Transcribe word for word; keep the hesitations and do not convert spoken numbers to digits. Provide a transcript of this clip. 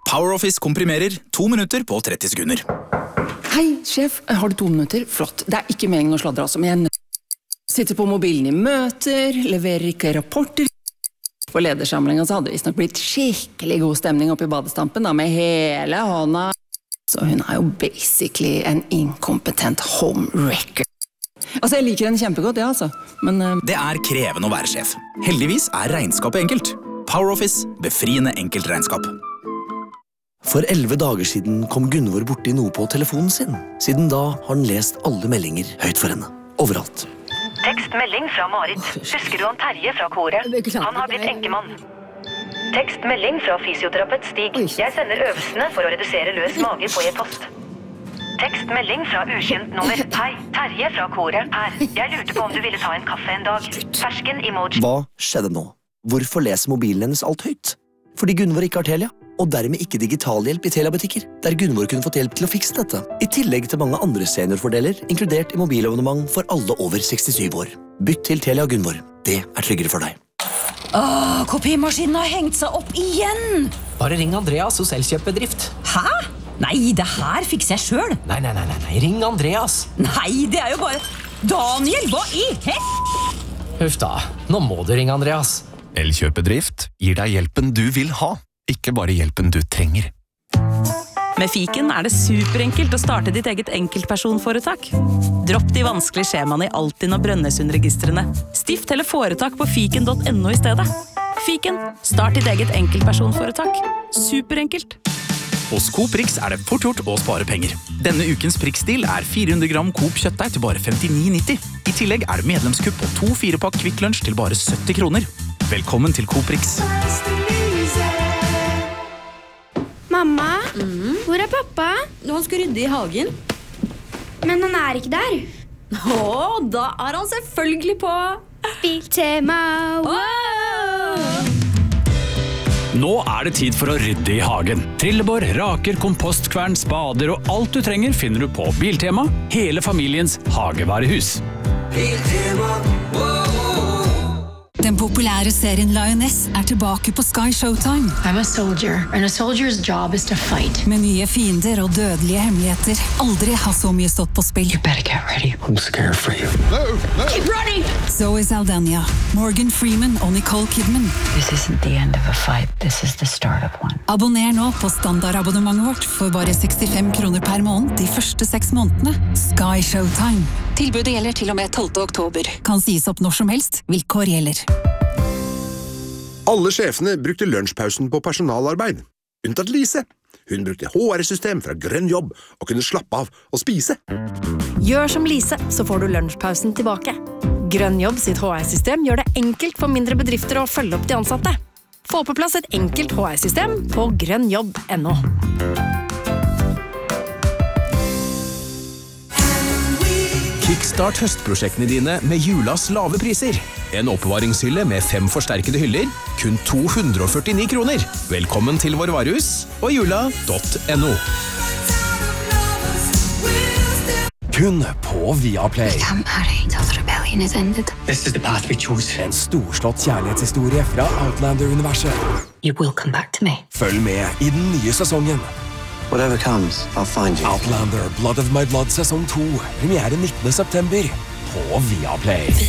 PowerOffice komprimerer to minutter på tretti sekunder. Hei, sjef. Har du to minutter? Flott. Det er ikke meningen å sladre, altså, men jeg sitter på mobilen i møter, leverer ikke rapporter. For ledersamlingen så hadde det visst nok blitt skikkelig god stemning oppe i badestampen, da, med hele hånda. Så hun er jo basically en inkompetent homewrecker. Altså, jeg liker henne kjempegodt, ja, altså. Men uh... det er krevende å være sjef. Heldigvis er regnskapet enkelt. PowerOffice, befriende enkelt regnskap. For elleve dager siden kom Gunvor borti noe på telefonen sin. Siden da har han lest alle meldinger høyt for henne. Overalt. Tekstmelding fra Marit. Husker du han Terje fra koret? Han har blitt enkemann. Tekstmelding fra fysioterapeut Stig. Jeg sender øvelsene for å redusere løs mage på e-post. Tekstmelding fra ukjent nummer. Hei, Terje fra koret her. Jeg lurte på om du ville ta en kaffe en dag. Fersken emoji. Hva skjedde nå? Hvorfor leser mobilen hennes alt høyt? Fordi Gunvor ikke har Telia, og dermed ikke digitalhjelp i Telia-butikker, der Gunvor kunne fått hjelp til å fikse dette. I tillegg til mange andre seniorfordeler, inkludert i mobilabonnement for alle over sekstisju år. Bytt til Telia Gunvor. Det er tryggere for deg. Åh, kopimaskinen har hengt seg opp igjen! Bare ring Andreas hos Elkjøp-bedrift. Hæ? Nei, det her fikser jeg selv. Nei, nei, nei, nei, ring Andreas. Nei, det er jo bare... Daniel, hva i hel... Huff da, nå må du ringe Andreas. Elkjøp-bedrift gir deg hjelpen du vil ha, ikke bare hjelpen du trenger. Med Fiken er det superenkelt å starte ditt eget enkeltpersonforetak. Dropp de vanskelige skjemaene i Altinn og Brønnøysundregistrene. Stift eller foretak på fiken punktum no i stedet. Fiken, start ditt eget enkeltpersonforetak. Superenkelt. Hos Coop Rix er det fort gjort å spare penger. Denne ukens Prix-stil er fire hundre gram Coop kjøttdeig til bare femtini nitti. I tillegg er det medlemskupp på to fire-pakk Kvikk Lunsj til bare sytti kroner. Velkommen til Coop Rix. Mamma, Mm. hvor er pappa? Han skal rydde i hagen. Men han er ikke der. Åh, da er han selvfølgelig på. Biltema, wow! Nå er det tid for å rydde i hagen. Trillebår, raker, kompostkvern, spader og alt du trenger finner du på Biltema, hele familiens hagevarehus. Biltema, wow! Den populære serien Lioness er tilbake på Sky Showtime. I'm a soldier, and a soldier's job is to fight. Med nye fiender og dødelige hemmeligheter. Aldri har så mye stått på spill. You better get ready. I'm scared for you. No, no. Keep running! Zoe Saldana, Morgan Freeman og Nicole Kidman. This isn't the end of a fight. This is the start of one. Abonner nå på standardabonnementet vårt for bare sekstifem kroner per måned de første seks månedene. Sky Showtime. Tilbudet gjelder til og med tolvte oktober. Kan sies opp når som helst. Vilkår gjelder. Alle sjefene brukte lunsjpausen på personalarbeid. Unntatt Lise. Hun brukte H R-system fra Grønn jobb og kunne slappe av og spise. Gjør som Lise, så får du lunsjpausen tilbake. Grønn jobb sitt H R-system gjør det enkelt for mindre bedrifter å følge opp de ansatte. Få på plass et enkelt H R-system på grønnjobb punktum no. Kickstart høstprosjektene dine med julas lave priser. En oppbevaringshylle med fem forsterkede hyller, kun to hundre og førtini kroner. Velkommen til vår varehus og jula punktum no. Kun på Viaplay. Become Harry until the rebellion is ended. This is the path we chose. En storslått kjærlighetshistorie fra Outlander-universet. You will come back to me. Følg med i den nye sesongen. Whatever comes, I'll find you. Outlander, Blood of My Blood sesong to. Premiere nittende september på Viaplay.